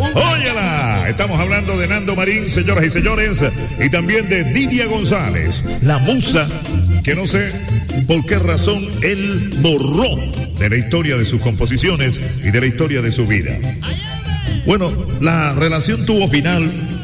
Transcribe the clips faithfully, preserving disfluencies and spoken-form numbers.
Óyala, estamos hablando de Nando Marín, señoras y señores, y también de Dilia González, la musa, que no sé por qué razón él borró de la historia de sus composiciones y de la historia de su vida. Bueno, la relación tuvo final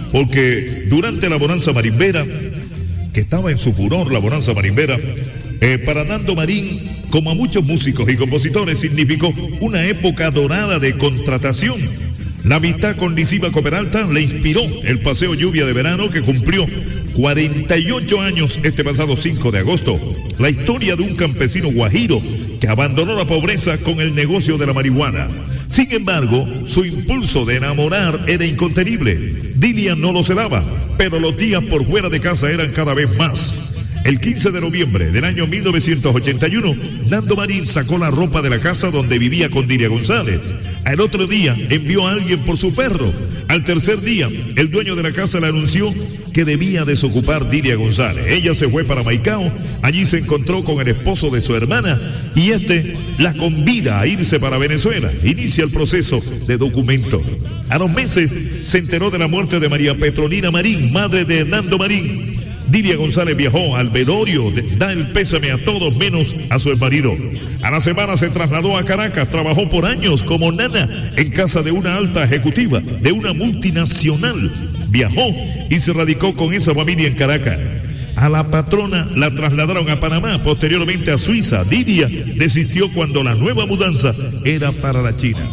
porque durante la bonanza marimbera, que estaba en su furor la bonanza marimbera, eh, para Nando Marín, como a muchos músicos y compositores, significó una época dorada de contratación. La amistad con Lisímaco Peralta le inspiró el paseo Lluvia de Verano, que cumplió cuarenta y ocho años este pasado cinco de agosto. La historia de un campesino guajiro que abandonó la pobreza con el negocio de la marihuana. Sin embargo, su impulso de enamorar era incontenible. Dilia no lo celaba, pero los días por fuera de casa eran cada vez más. El quince de noviembre del año mil novecientos ochenta y uno, Nando Marín sacó la ropa de la casa donde vivía con Dilia González. Al otro día envió a alguien por su perro. Al tercer día, el dueño de la casa le anunció que debía desocupar Dilia González. Ella se fue para Maicao, allí se encontró con el esposo de su hermana y este la convida a irse para Venezuela. Inicia el proceso de documento. A los meses se enteró de la muerte de María Petronila Marín, madre de Nando Marín. Dilia González viajó al velorio, da el pésame a todos menos a su exmarido. A la semana se trasladó a Caracas, trabajó por años como nana en casa de una alta ejecutiva, de una multinacional. Viajó y se radicó con esa familia en Caracas. A la patrona la trasladaron a Panamá, posteriormente a Suiza. Dilia desistió cuando la nueva mudanza era para la China.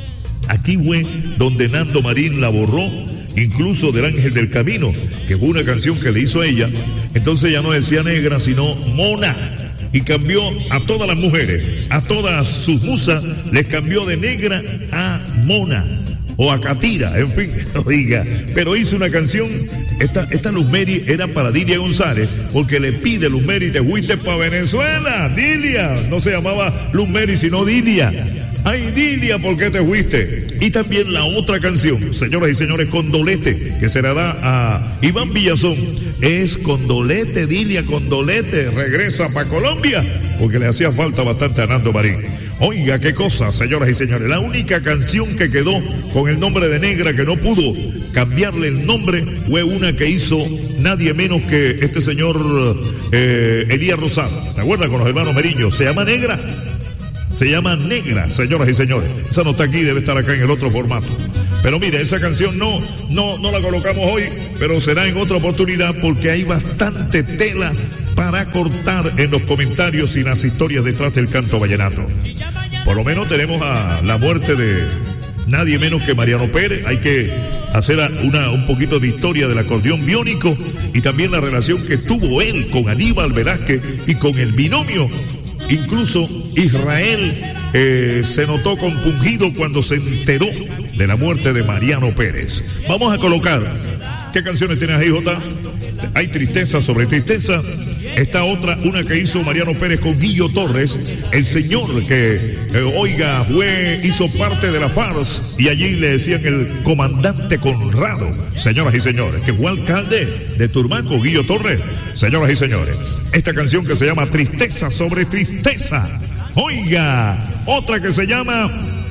Aquí fue donde Nando Marín la borró, incluso del Ángel del Camino, que fue una canción que le hizo a ella. Entonces ya no decía negra, sino mona, y cambió a todas las mujeres, a todas sus musas, les cambió de negra a mona, o a catira, en fin, oiga, pero hizo una canción. Esta, esta Luz Mary era para Dilia González, porque le pide Luz Mary, te fuiste para Venezuela, Dilia, no se llamaba Luz Mary, sino Dilia. Ay, Dilia, ¿por qué te fuiste? Y también la otra canción, señoras y señores, Condolete, que se la da a Iván Villazón. Es Condolete, Dilia, Condolete, regresa para Colombia, porque le hacía falta bastante a Nando Marín. Oiga, qué cosa, señoras y señores. La única canción que quedó con el nombre de negra, que no pudo cambiarle el nombre, fue una que hizo nadie menos que este señor eh, Elías Rosado. ¿Te acuerdas? Con los hermanos Meriño. Se llama Negra. Se llama Negra, señoras y señores. Esa no está aquí, debe estar acá en el otro formato. Pero mire, esa canción no, no, no la colocamos hoy, pero será en otra oportunidad, porque hay bastante tela para cortar en los comentarios y las historias detrás del canto vallenato. Por lo menos tenemos a la muerte de nadie menos que Mariano Pérez. Hay que hacer una, un poquito de historia del acordeón biónico y también la relación que tuvo él con Aníbal Velázquez y con el binomio. Incluso Israel eh, se notó compungido cuando se enteró de la muerte de Mariano Pérez. Vamos a colocar, ¿qué canciones tienes ahí, Jota? Hay Tristeza sobre Tristeza. Esta otra, una que hizo Mariano Pérez con Guillo Torres, el señor que, eh, oiga, fue, hizo parte de la FARC y allí le decían el comandante Conrado, señoras y señores, que fue alcalde de Turmaco, Guillo Torres, señoras y señores. Esta canción que se llama Tristeza sobre Tristeza. Oiga, otra que se llama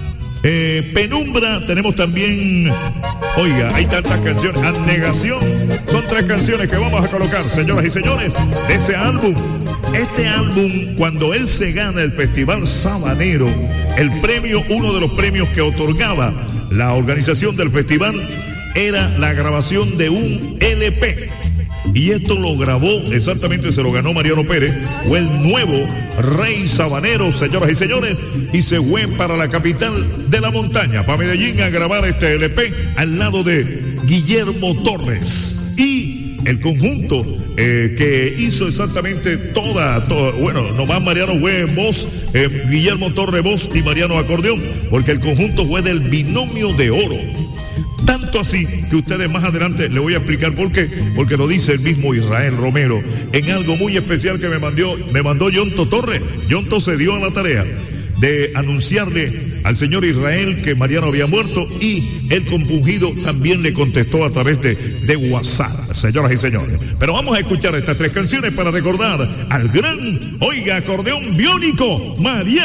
eh, Penumbra. Tenemos también, oiga, hay tantas canciones. Abnegación. Son tres canciones que vamos a colocar, señoras y señores, de ese álbum. Este álbum, cuando él se gana el Festival Sabanero, el premio, uno de los premios que otorgaba la organización del festival, era la grabación de un L P. Y esto lo grabó, exactamente se lo ganó Mariano Pérez, fue el nuevo rey sabanero, señoras y señores, y se fue para la capital de la montaña, para Medellín, a grabar este L P al lado de Guillermo Torres. Y el conjunto eh, que hizo exactamente toda, toda, bueno, nomás Mariano fue voz, eh, Guillermo Torres voz y Mariano acordeón, porque el conjunto fue del binomio de oro. Tanto así que ustedes más adelante le voy a explicar por qué, porque lo dice el mismo Israel Romero en algo muy especial que me mandó, me mandó Yonto Torres. Yonto se dio a la tarea de anunciarle al señor Israel que Mariano había muerto y el compungido también le contestó a través de, de WhatsApp, señoras y señores. Pero vamos a escuchar estas tres canciones para recordar al gran, oiga, acordeón biónico, Mariano.